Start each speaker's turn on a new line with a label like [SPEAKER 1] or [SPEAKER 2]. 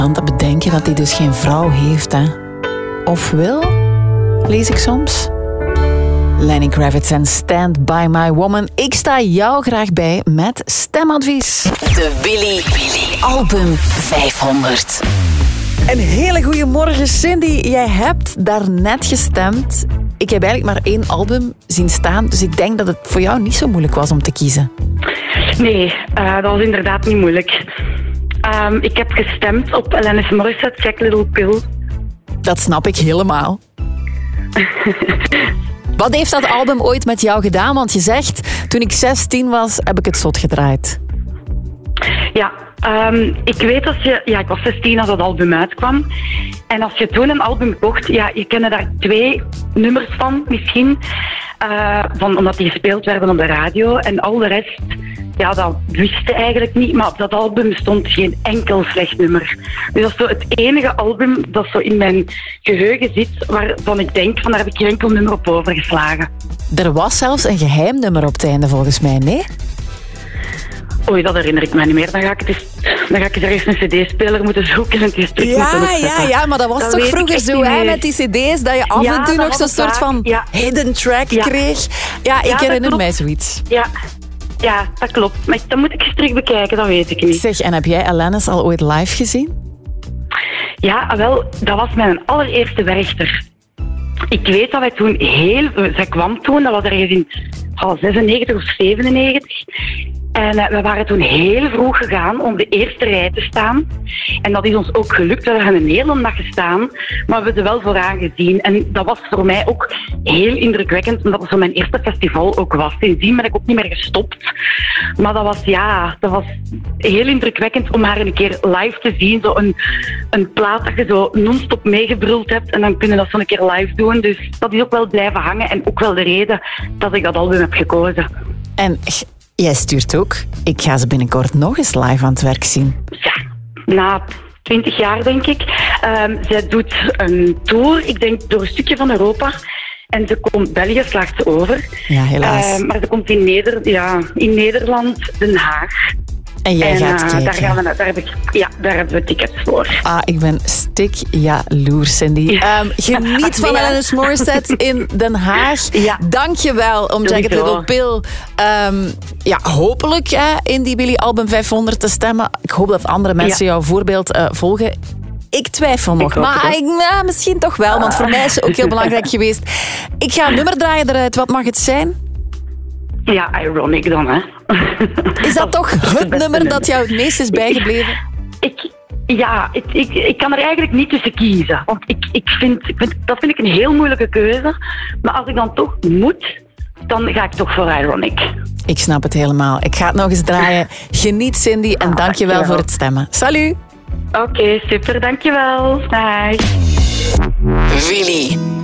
[SPEAKER 1] aan te bedenken dat hij dus geen vrouw heeft, hè. Of wil, lees ik soms. Lenny Kravitz en Stand By My Woman. Ik sta jou graag bij met stemadvies.
[SPEAKER 2] De Billy Album 500.
[SPEAKER 1] Een hele goede morgen, Cindy. Jij hebt daarnet gestemd. Ik heb eigenlijk maar 1 album zien staan, dus ik denk dat het voor jou niet zo moeilijk was om te kiezen.
[SPEAKER 3] Nee, dat was inderdaad niet moeilijk. Ik heb gestemd op Alanis Morissette, Jagged Little Pill.
[SPEAKER 1] Dat snap ik helemaal. Wat heeft dat album ooit met jou gedaan? Want je zegt, toen ik 16 was, heb ik het zot gedraaid.
[SPEAKER 3] Ja, ik weet dat ik was 16 als dat album uitkwam. En als je toen een album kocht, je kende daar 2 nummers van misschien. Omdat die gespeeld werden op de radio. En al de rest, dat wist je eigenlijk niet. Maar op dat album stond geen enkel slecht nummer. Dus dat is zo het enige album dat zo in mijn geheugen zit, waarvan ik denk, van daar heb ik geen enkel nummer op overgeslagen.
[SPEAKER 1] Er was zelfs een geheim nummer op het einde, volgens mij, nee?
[SPEAKER 3] Oei, dat herinner ik me niet meer. Dan ga ik er eens een cd-speler moeten zoeken en die stuk moeten opzetten.
[SPEAKER 1] Ja, maar dat was toch vroeger zo, hè, met die cd's, dat je af en toe nog zo'n soort van hidden track kreeg. Ja, ik herinner mij zoiets.
[SPEAKER 3] Ja, dat klopt. Maar dat moet ik eens terug bekijken, dat weet ik niet.
[SPEAKER 1] Zeg, en heb jij Alanis al ooit live gezien?
[SPEAKER 3] Ja, wel, dat was mijn allereerste Werchter. Ik weet dat wij toen zij kwam toen, dat was ergens in 96 of 97. En we waren toen heel vroeg gegaan om de eerste rij te staan. En dat is ons ook gelukt. We hebben een hele dag gestaan, maar we hebben er wel vooraan gezien. En dat was voor mij ook heel indrukwekkend, omdat het zo mijn eerste festival ook was. Sindsdien ben ik ook niet meer gestopt. Maar dat was heel indrukwekkend om haar een keer live te zien. Zo een plaat dat je zo non-stop meegebruld hebt en dan kunnen we dat zo een keer live doen. Dus dat is ook wel blijven hangen en ook wel de reden dat ik dat album heb gekozen.
[SPEAKER 1] En jij stuurt ook. Ik ga ze binnenkort nog eens live aan het werk zien.
[SPEAKER 3] Ja, na 20 jaar denk ik. Zij doet een tour, ik denk door een stukje van Europa. En ze komt, België slaagt ze over.
[SPEAKER 1] Ja, helaas.
[SPEAKER 3] Maar ze komt in Nederland, Den Haag.
[SPEAKER 1] En jij gaat kijken.
[SPEAKER 3] Daar hebben we tickets voor.
[SPEAKER 1] Ik ben stik jaloers, Cindy. Geniet van Alanis Morissette in Den Haag. Ja. Dank je wel om Jagged Little Pill hopelijk in die Billy Album 500 te stemmen. Ik hoop dat andere mensen jouw voorbeeld volgen. Ik twijfel nog, maar misschien toch wel, want voor mij is het ook heel belangrijk geweest. Ik ga een nummer draaien eruit. Wat mag het zijn?
[SPEAKER 3] Ja, Ironic dan, hè.
[SPEAKER 1] Is dat toch het nummer dat jou het meest is bijgebleven?
[SPEAKER 3] Ik kan er eigenlijk niet tussen kiezen. Want dat vind ik een heel moeilijke keuze. Maar als ik dan toch moet, dan ga ik toch voor Ironic.
[SPEAKER 1] Ik snap het helemaal. Ik ga het nog eens draaien. Geniet, Cindy, en dank je wel voor het stemmen. Salut!
[SPEAKER 3] Oké, super, dankjewel. Bye.
[SPEAKER 2] Willy.